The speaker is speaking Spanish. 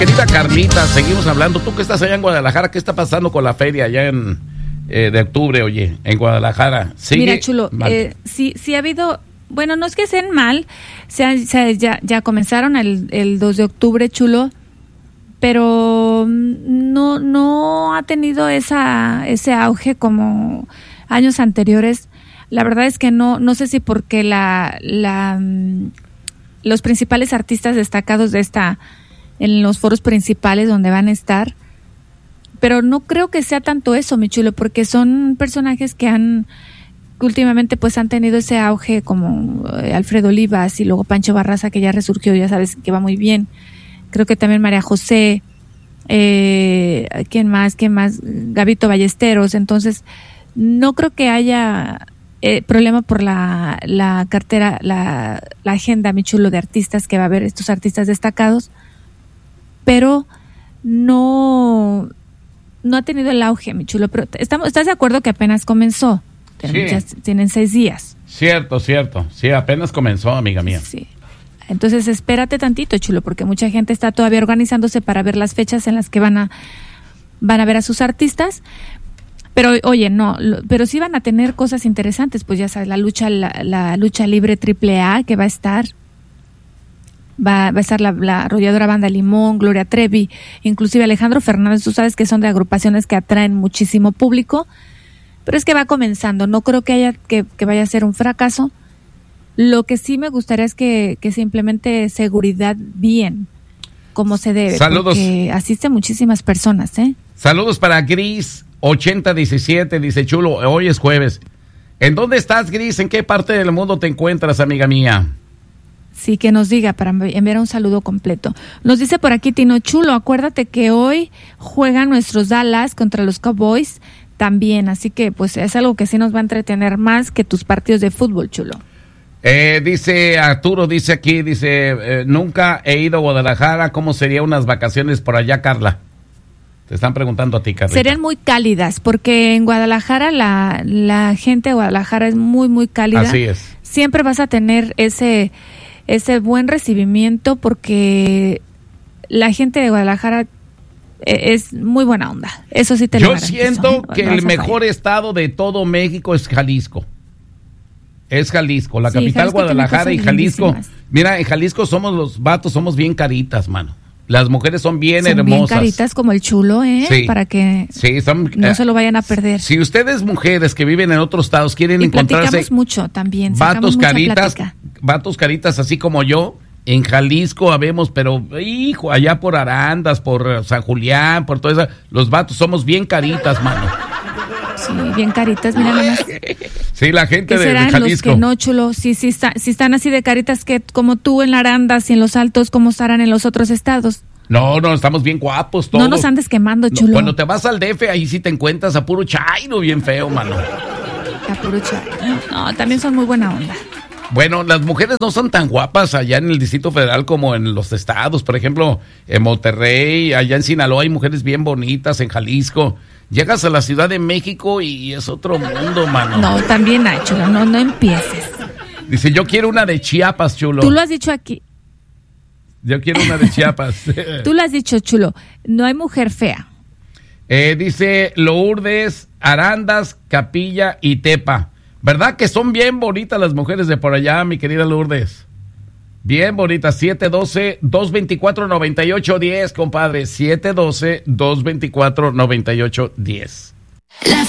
Querida Carlita, seguimos hablando. Tú que estás allá en Guadalajara, ¿qué está pasando con la feria allá de octubre, oye, en Guadalajara? ¿Sigue? Mira, Chulo, sí ha habido, bueno, no es que sean mal, ya comenzaron el 2 de octubre, Chulo, pero no ha tenido ese auge como años anteriores. La verdad es que no sé si porque los principales artistas destacados en los foros principales donde van a estar, pero no creo que sea tanto eso, mi Chulo, porque son personajes que últimamente pues han tenido ese auge, como Alfredo Olivas y luego Pancho Barraza, que ya resurgió, ya sabes que va muy bien. Creo que también María José, ¿quién más? Gabito Ballesteros. Entonces no creo que haya problema por la cartera, la agenda, mi Chulo, de artistas que va a haber, estos artistas destacados, pero no ha tenido el auge, mi Chulo. Pero ¿estás de acuerdo que apenas comenzó? Sí. Ya tienen 6 días. Cierto. Sí, apenas comenzó, amiga mía. Sí. Entonces espérate tantito, Chulo, porque mucha gente está todavía organizándose para ver las fechas en las que van a ver a sus artistas. Pero oye, pero sí van a tener cosas interesantes, pues ya sabes, la lucha libre AAA que va a estar. Va a estar la arrolladora Banda Limón, Gloria Trevi, inclusive Alejandro Fernández. Tú sabes que son de agrupaciones que atraen muchísimo público, pero es que va comenzando. No creo que vaya a ser un fracaso. Lo que sí me gustaría es que se implemente seguridad bien, como se debe. Saludos. Porque asisten muchísimas personas, ¿eh? Saludos para Gris 8017, dice Chulo, hoy es jueves. ¿En dónde estás, Gris? ¿En qué parte del mundo te encuentras, amiga mía? Sí, que nos diga para enviar un saludo completo. Nos dice por aquí Tino: Chulo, acuérdate que hoy juegan nuestros Dallas contra los Cowboys también, así que pues es algo que sí nos va a entretener más que tus partidos de fútbol, Chulo. Dice Arturo, dice nunca he ido a Guadalajara, ¿cómo serían unas vacaciones por allá, Carla? Te están preguntando a ti, Carla. Serían muy cálidas, porque en Guadalajara la gente de Guadalajara es muy, muy cálida. Así es. Siempre vas a tener ese buen recibimiento, porque la gente de Guadalajara es muy buena onda. Eso sí te lo garantizo. Yo siento que el mejor estado de todo México es Jalisco. Es Jalisco, la capital, Jalisco, Guadalajara y Jalisco. Mira, en Jalisco los vatos somos bien caritas, mano. Las mujeres son bien hermosas. Bien caritas como el Chulo, ¿eh? Sí. Para que no se lo vayan a perder. Si ustedes mujeres que viven en otros estados quieren encontrarse... platicamos mucho también. Vatos caritas así como yo, en Jalisco habemos, pero hijo, allá por Arandas, por San Julián, por todo eso, los vatos somos bien caritas, mano. Sí, bien caritas, mira nomás. Sí, la gente de Jalisco. Los que no, Chulo, si están así de caritas que como tú en Arandas y en Los Altos, ¿cómo estarán en los otros estados? No, estamos bien guapos todos. No nos andes quemando, Chulo. Cuando te vas al DF, ahí sí te encuentras a puro chairo bien feo, mano. A puro chairo. No, también son muy buena onda. Bueno, las mujeres no son tan guapas allá en el Distrito Federal como en los estados. Por ejemplo, en Monterrey, allá en Sinaloa hay mujeres bien bonitas, en Jalisco. Llegas a la Ciudad de México y es otro mundo, mano. No, también hay, Chulo, no empieces. Dice, yo quiero una de Chiapas, Chulo. Tú lo has dicho aquí. Yo quiero una de Chiapas. Tú lo has dicho, Chulo, no hay mujer fea. Dice Lourdes, Arandas, Capilla y Tepa. ¿Verdad que son bien bonitas las mujeres de por allá, mi querida Lourdes? Bien bonitas. 712-224-9810, compadre. 712-224-9810.